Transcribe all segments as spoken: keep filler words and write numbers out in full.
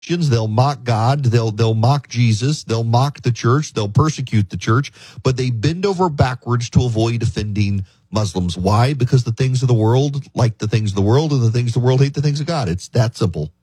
They'll mock God. They'll they'll mock Jesus. They'll mock the church. They'll persecute the church. But they bend over backwards to avoid offending Muslims. Why? Because the things of the world like the things of the world, and the things of the world hate the things of God. It's that simple.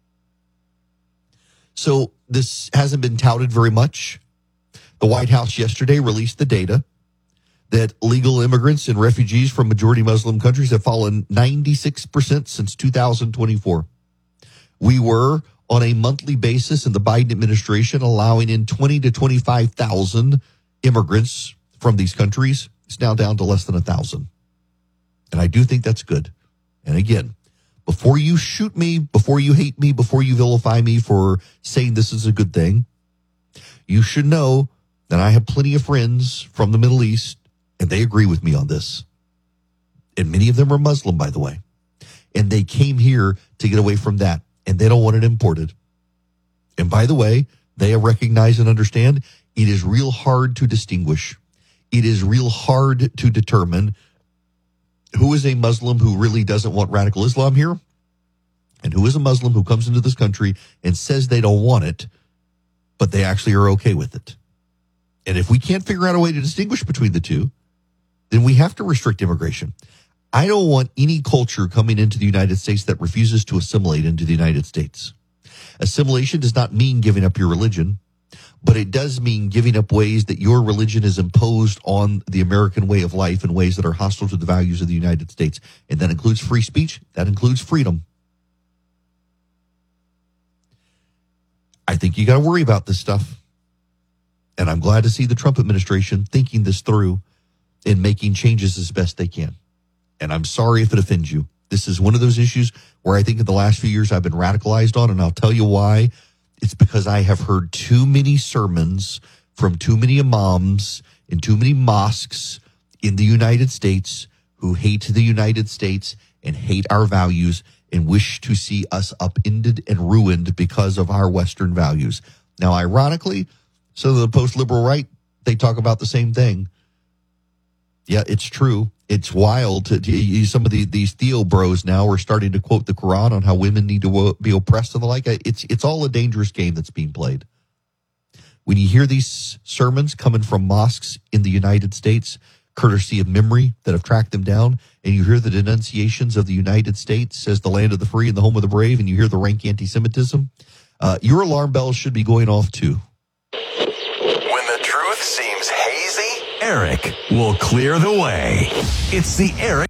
So this hasn't been touted very much. The White House yesterday released the data that legal immigrants and refugees from majority Muslim countries have fallen ninety-six percent since two thousand twenty-four. We were on a monthly basis in the Biden administration allowing in twenty to twenty-five thousand immigrants from these countries. It's now down to less than one thousand. And I do think that's good. And again, before you shoot me, before you hate me, before you vilify me for saying this is a good thing, you should know that I have plenty of friends from the Middle East, and they agree with me on this. And many of them are Muslim, by the way. And they came here to get away from that, and they don't want it imported. And by the way, they recognize and understand it is real hard to distinguish. It is real hard to determine who is a Muslim who really doesn't want radical Islam here, and who is a Muslim who comes into this country and says they don't want it, but they actually are okay with it. And if we can't figure out a way to distinguish between the two, then we have to restrict immigration. I don't want any culture coming into the United States that refuses to assimilate into the United States. Assimilation does not mean giving up your religion, but it does mean giving up ways that your religion is imposed on the American way of life in ways that are hostile to the values of the United States. And that includes free speech. That includes freedom. I think you got to worry about this stuff. And I'm glad to see the Trump administration thinking this through and making changes as best they can. And I'm sorry if it offends you. This is one of those issues where I think in the last few years I've been radicalized on, and I'll tell you why. It's because I have heard too many sermons from too many imams in too many mosques in the United States who hate the United States and hate our values and wish to see us upended and ruined because of our Western values. Now, ironically, so the post-liberal right, they talk about the same thing. Yeah, it's true. It's wild. To, to, some of the, these Theo bros now are starting to quote the Quran on how women need to be oppressed and the like. It's, it's all a dangerous game that's being played. When you hear these sermons coming from mosques in the United States, courtesy of memory that have tracked them down, and you hear the denunciations of the United States as the land of the free and the home of the brave, and you hear the rank anti-Semitism, uh, your alarm bells should be going off too. When the truth seems hazy, Eric will clear the way. It's the Eric.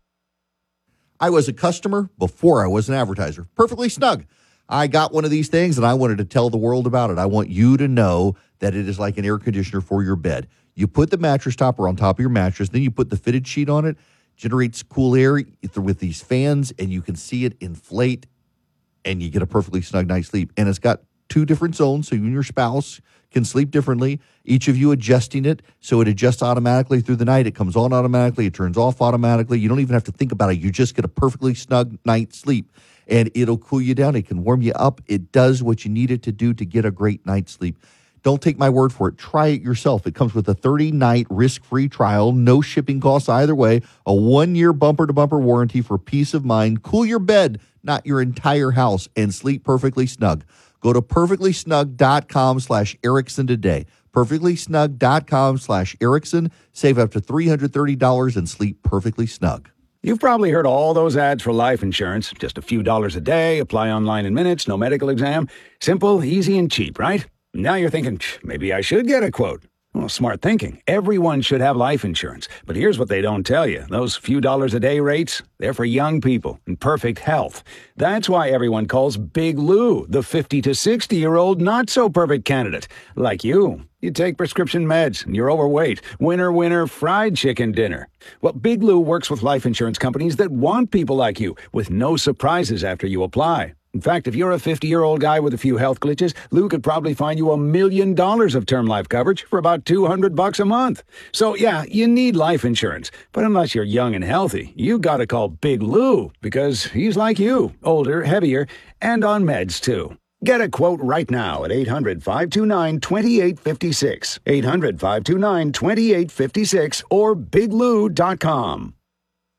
I was a customer before I was an advertiser. Perfectly snug. I got one of these things and I wanted to tell the world about it. I want you to know that it is like an air conditioner for your bed. You put the mattress topper on top of your mattress, then you put the fitted sheet on it, generates cool air with these fans, and you can see it inflate, and you get a perfectly snug night's sleep. And it's got two different zones, so you and your spouse can sleep differently, each of you adjusting it so it adjusts automatically through the night. It comes on automatically. It turns off automatically. You don't even have to think about it. You just get a perfectly snug night's sleep, and it'll cool you down. It can warm you up. It does what you need it to do to get a great night's sleep. Don't take my word for it. Try it yourself. It comes with a thirty-night risk-free trial, no shipping costs either way, a one-year bumper-to-bumper warranty for peace of mind. Cool your bed, not your entire house, and sleep perfectly snug. Go to perfectlysnug.com slash Erickson today. perfectlysnug.com slash Erickson. Save up to three hundred thirty dollars and sleep perfectly snug. You've probably heard all those ads for life insurance. Just a few dollars a day, apply online in minutes, no medical exam. Simple, easy, and cheap, right? Now you're thinking, maybe I should get a quote. Well, smart thinking. Everyone should have life insurance. But here's what they don't tell you. Those few dollars a day rates, they're for young people in perfect health. That's why everyone calls Big Lou the fifty to sixty-year-old not-so-perfect candidate. Like you. You take prescription meds and you're overweight. Winner, winner, fried chicken dinner. Well, Big Lou works with life insurance companies that want people like you with no surprises after you apply. In fact, if you're a fifty-year-old guy with a few health glitches, Lou could probably find you a million dollars of term life coverage for about two hundred bucks a month. So, yeah, you need life insurance. But unless you're young and healthy, you gotta call Big Lou because he's like you, older, heavier, and on meds, too. Get a quote right now at eight hundred, five two nine, two eight five six, eight hundred, five two nine, two eight five six, or big lou dot com.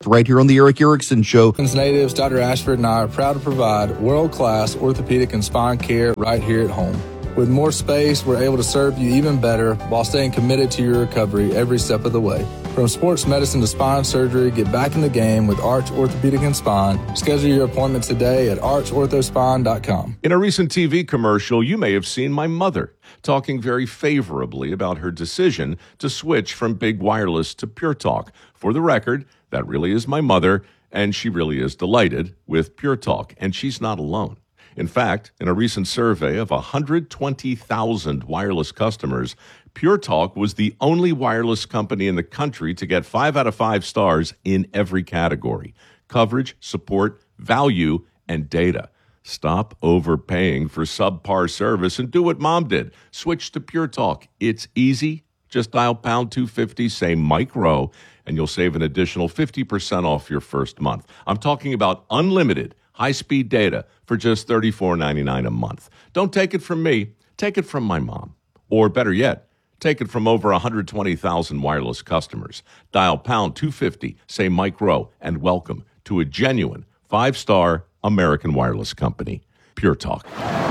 right here on the Eric Erickson Show. Natives, Doctor Ashford and I are proud to provide world-class orthopedic and spine care right here at home. With more space, we're able to serve you even better while staying committed to your recovery every step of the way. From sports medicine to spine surgery, get back in the game with Arch Orthopedic and Spine. Schedule your appointment today at arch ortho spine dot com. In a recent T V commercial, you may have seen my mother talking very favorably about her decision to switch from Big Wireless to Pure Talk. For the record, that really is my mother, and she really is delighted with Pure Talk, and she's not alone. In fact, in a recent survey of one hundred twenty thousand wireless customers, Pure Talk was the only wireless company in the country to get five out of five stars in every category: coverage, support, value, and data. Stop overpaying for subpar service and do what Mom did. Switch to Pure Talk. It's easy. Just dial pound two fifty, say Mike Rowe, and you'll save an additional fifty percent off your first month. I'm talking about unlimited high-speed data for just thirty-four ninety-nine a month. Don't take it from me. Take it from my mom. Or better yet, take it from over one hundred twenty thousand wireless customers. Dial pound two fifty, say Mike Rowe, and welcome to a genuine five-star American wireless company, Pure Talk.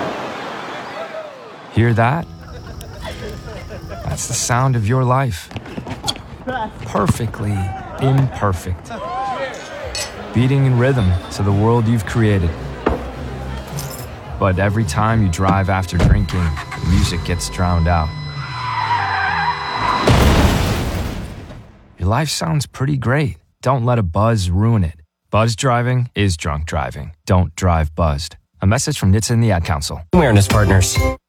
Hear that? That's the sound of your life. Perfectly imperfect. Beating in rhythm to the world you've created. But every time you drive after drinking, the music gets drowned out. Your life sounds pretty great. Don't let a buzz ruin it. Buzz driving is drunk driving. Don't drive buzzed. A message from N H T S A and the Ad Council. Awareness Partners.